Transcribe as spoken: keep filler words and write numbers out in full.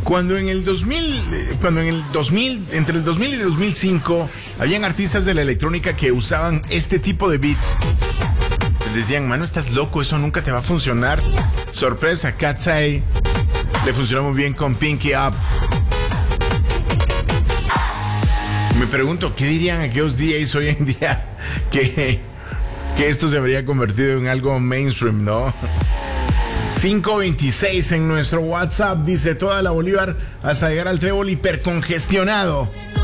Cuando en el dos mil, cuando en el dos mil, entre el dos mil y dos mil cinco, habían artistas de la electrónica que usaban este tipo de beat, les decían, mano, estás loco, eso nunca te va a funcionar. Sorpresa, Cat's Eye le funcionó muy bien con Pinky Up. Me pregunto, ¿qué dirían aquellos D Js hoy en día que, que esto se habría convertido en algo mainstream, ¿no? cinco veintiséis en nuestro WhatsApp, dice toda la Bolívar hasta llegar al Trébol hipercongestionado.